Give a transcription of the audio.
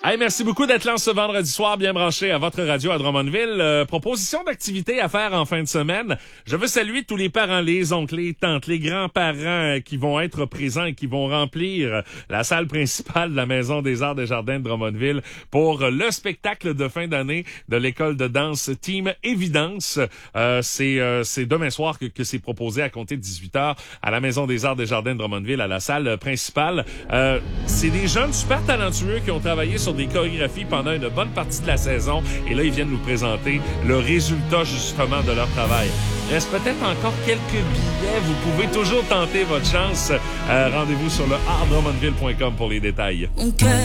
Hey, merci beaucoup d'être là ce vendredi soir, bien branché à votre radio à Drummondville. Proposition d'activité à faire en fin de semaine. Je veux saluer tous les parents, les oncles, les tantes, les grands-parents qui vont être présents et qui vont remplir la salle principale de la Maison des Arts des Jardins de Drummondville pour le spectacle de fin d'année de l'école de danse Team Évidence. C'est demain soir que c'est proposé à compter de 18h à la Maison des Arts des Jardins de Drummondville, à la salle principale. C'est des jeunes super talentueux qui ont travaillé sur des chorégraphies pendant une bonne partie de la saison et là, ils viennent nous présenter le résultat justement de leur travail. Il reste peut-être encore quelques billets. Vous pouvez toujours tenter votre chance. Rendez-vous sur le artdrummondville.com pour les détails.